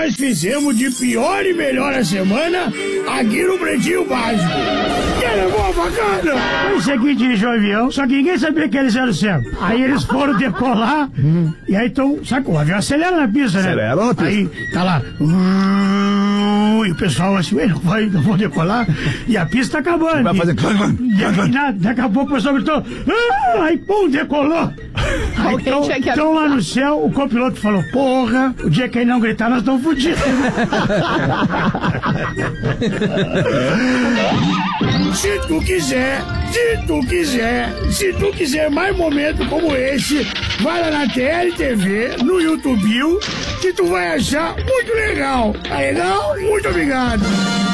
nós fizemos de pior e melhor a semana aqui no Pretinho Básico. Que era boa, bacana. Foi o seguinte, eles o avião, só que ninguém sabia que eles eram o céu. Aí eles foram decolar, e aí então, sabe, o avião acelera na pista, né? Acelera na pista. Aí tá lá, e o pessoal assim, não vou decolar, e a pista tá acabando. Vai fazer Daqui a pouco o pessoal gritou, aí pum, decolou. Aí então lá no céu, o copiloto falou, porra, o dia que ele não gritar, nós estamos fodidos. Se tu quiser mais momentos como esse, vai lá na TLTV, no YouTube, que tu vai achar muito legal. Tá legal? Muito obrigado.